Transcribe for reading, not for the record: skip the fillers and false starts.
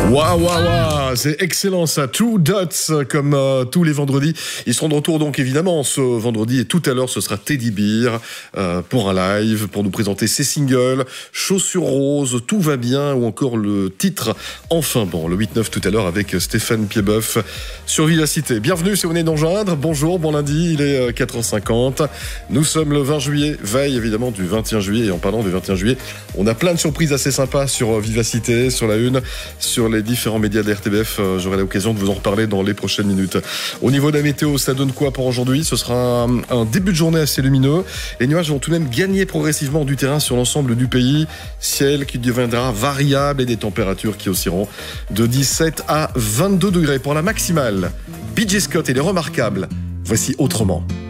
Waouh, waouh, waouh, c'est excellent ça. Two Dots, comme tous les vendredis. Ils seront de retour donc évidemment ce vendredi et tout à l'heure ce sera Teddy Beer pour un live, pour nous présenter ses singles, Chaussures roses, Tout va bien ou encore le titre Enfin bon, le 8-9 tout à l'heure avec Stéphane Piedboeuf sur Vivacité. Bienvenue si vous venez d'en joindre. Bonjour, bon lundi, il est 4h50. Nous sommes le 20 juillet, veille évidemment du 21 juillet et en parlant du 21 juillet, on a plein de surprises assez sympas sur Vivacité, sur la une, sur les différents médias de la RTBF. J'aurai l'occasion de vous en reparler dans les prochaines minutes. Au niveau de la météo, ça donne quoi pour aujourd'hui? Ce sera un début de journée assez lumineux. Les nuages vont tout de même gagner progressivement du terrain sur l'ensemble du pays. Ciel qui deviendra variable et des températures qui oscilleront de 17 à 22 degrés pour la maximale. BJ Scott et les Remarquables. Voici Autrement.